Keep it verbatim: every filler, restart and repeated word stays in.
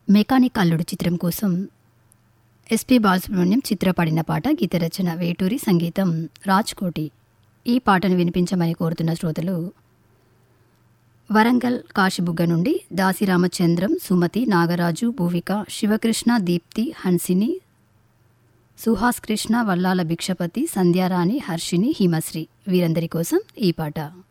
Mechanic అల్లుడు చిత్రం కోసం ఎస్పి బాలసుబ్రహ్మణ్యం చిత్రపడిన పాట, గీత రచన వేటూరి, సంగీతం రాజ్కోటి. ఈ పాటను వినిపించమని కోరుతున్న శ్రోతలు వరంగల్ కాశీబుగ్గ నుండి దాసి రామచంద్రం, సుమతి, నాగరాజు, భూవిక, శివకృష్ణ, దీప్తి, హన్సిని, సుహాస్ కృష్ణ, వల్లాల భిక్షపతి, సంధ్యారాణి, హర్షిని, హిమశ్రీ. వీరందరి కోసం ఈ పాట.